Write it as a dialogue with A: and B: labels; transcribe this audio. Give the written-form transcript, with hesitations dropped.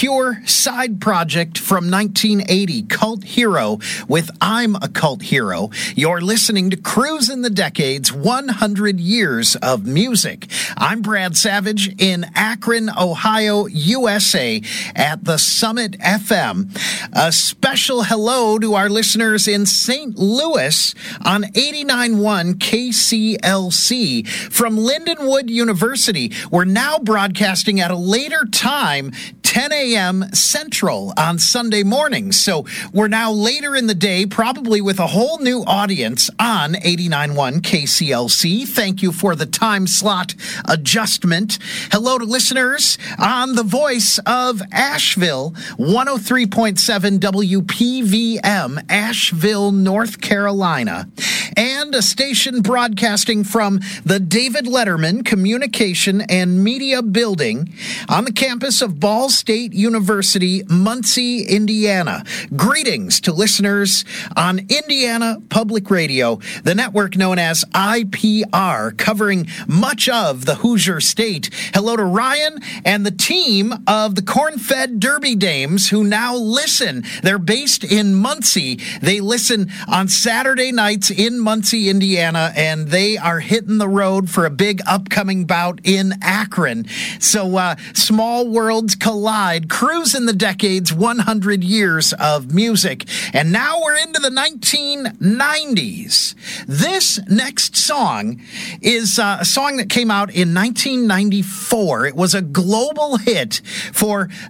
A: obscure side project from 1980, Cult Hero, with I'm a Cult Hero. You're listening to Cruising the Decades, 100 Years of Music. I'm Brad Savage in Akron, Ohio, USA, at the Summit FM. A special hello to our listeners in St. Louis on 89.1 KCLC. From Lindenwood University, we're now broadcasting at a later time, 10 a.m. Central on Sunday mornings. So we're now later in the day, probably with a whole new audience on 89.1 KCLC. Thank you for the time slot adjustment. Hello to listeners on the voice of Asheville, 103.7 WPVM, Asheville, North Carolina. And a station broadcasting from the David Letterman Communication and Media Building on the campus of Ball State University, Muncie, Indiana. Greetings to listeners on Indiana Public Radio, the network known as IPR, covering much of the Hoosier State. Hello to Ryan and the team of the Corn-Fed Derby Dames who now listen. They're based in Muncie. They listen on Saturday nights in Muncie, Indiana, and they are hitting the road for a big upcoming bout in Akron. So small worlds collide, cruising the decades, 100 years of music. And now we're into the 1990s. This next song is a song that came out in 1994. It was a global hit for